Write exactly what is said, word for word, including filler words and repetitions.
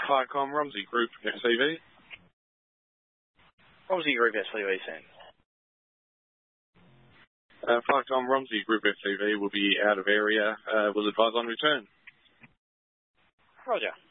Flycom, Romsey Group, S C V. Romsey Group, S C V, send. Uh, Flycom, Romsey Group, S C V will be out of area. Uh, will advise on return. Roger.